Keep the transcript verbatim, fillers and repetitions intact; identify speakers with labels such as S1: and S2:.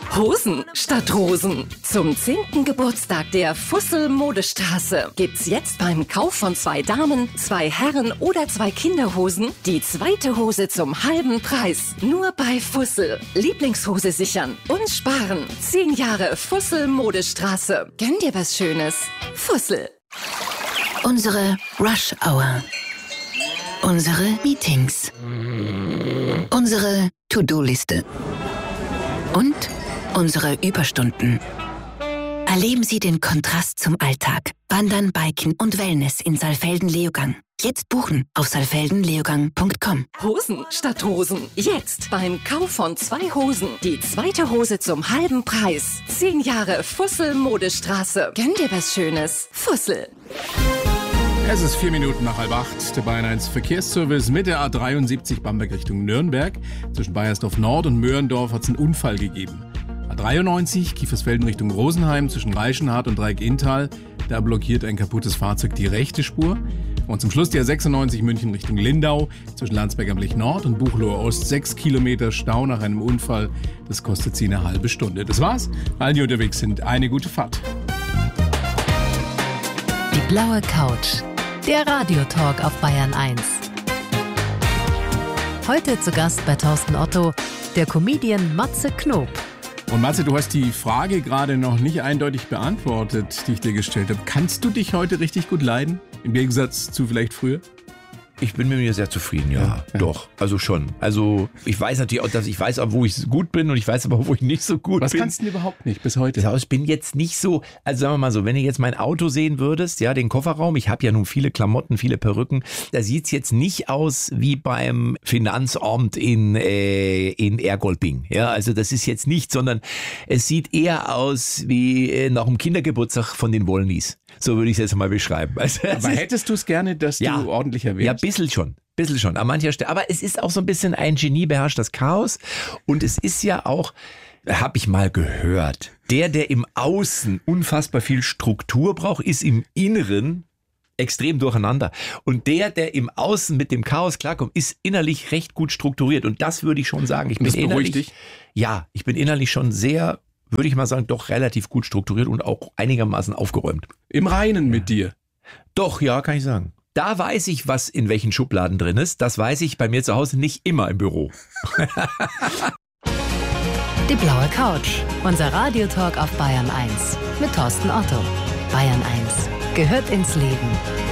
S1: Hosen statt Rosen. Zum zehnten Geburtstag der Fussel-Modestraße gibt's jetzt beim Kauf von zwei Damen, zwei Herren oder zwei Kinderhosen die zweite Hose zum halben Preis. Nur bei Fussel. Lieblingshose sichern und sparen. Zehn Jahre Fussel-Modestraße. Gönn dir was Schönes. Fussel.
S2: Unsere Rush Hour. Unsere Meetings. Unsere To-Do-Liste. Und unsere Überstunden. Erleben Sie den Kontrast zum Alltag. Wandern, Biken und Wellness in Saalfelden-Leogang. Jetzt buchen auf saalfelden leogang punkt com.
S1: Hosen statt Rosen. Jetzt beim Kauf von zwei Hosen die zweite Hose zum halben Preis. Zehn Jahre Fussel-Modestraße. Gönn dir was Schönes. Fussel.
S3: Es ist vier Minuten nach halb acht. Der Bayern eins Verkehrsservice mit der A dreiundsiebzig Bamberg Richtung Nürnberg. Zwischen Baiersdorf Nord und Möhrendorf hat es einen Unfall gegeben. A dreiundneunzig Kiefersfelden Richtung Rosenheim zwischen Reichenhardt und Dreieck-Inntal. Da blockiert ein kaputtes Fahrzeug die rechte Spur. Und zum Schluss die A sechsundneunzig München Richtung Lindau zwischen Landsberg am Lech Nord und Buchloe Ost. Sechs Kilometer Stau nach einem Unfall. Das kostet sie eine halbe Stunde. Das war's. Allen, die unterwegs sind, eine gute Fahrt.
S4: Die blaue Couch. Der Radiotalk auf Bayern eins. Heute zu Gast bei Thorsten Otto, der Comedian Matze Knob.
S3: Und Matze, du hast die Frage gerade noch nicht eindeutig beantwortet, die ich dir gestellt habe. Kannst du dich heute richtig gut leiden? Im Gegensatz zu vielleicht früher?
S5: Ich bin mit mir sehr zufrieden, ja, ja, ja. Doch, also schon. Also ich weiß natürlich auch, dass ich weiß, wo ich gut bin und ich weiß aber auch, wo ich nicht so gut
S3: Was
S5: bin.
S3: Was kannst du denn überhaupt nicht bis heute?
S5: Ich bin jetzt nicht so, also sagen wir mal so, wenn du jetzt mein Auto sehen würdest, ja, den Kofferraum, ich habe ja nun viele Klamotten, viele Perücken, da sieht's jetzt nicht aus wie beim Finanzamt in, äh, in Ergolping. Ja, also das ist jetzt nicht, sondern es sieht eher aus wie äh, nach dem Kindergeburtstag von den Wollnies. So würde ich es jetzt mal beschreiben. Also,
S3: aber hättest du es gerne, dass
S5: ja,
S3: du ordentlicher wärst?
S5: Ja, ein bisschen schon. Bisschen schon, an mancher Stelle. Aber es ist auch so ein bisschen ein Genie beherrscht das Chaos. Und es ist ja auch, habe ich mal gehört, der, der im Außen unfassbar viel Struktur braucht, ist im Inneren extrem durcheinander. Und der, der im Außen mit dem Chaos klarkommt, ist innerlich recht gut strukturiert. Und das würde ich schon sagen. Ich bin
S3: das beruhigt
S5: innerlich,
S3: dich?
S5: Ja, ich bin innerlich schon sehr, würde ich mal sagen, doch relativ gut strukturiert und auch einigermaßen aufgeräumt.
S3: Im Reinen mit dir?
S5: Doch, ja, kann ich sagen. Da weiß ich, was in welchen Schubladen drin ist. Das weiß ich bei mir zu Hause nicht immer im Büro.
S4: Die blaue Couch. Unser Radiotalk auf Bayern eins. Mit Thorsten Otto. Bayern eins gehört ins Leben.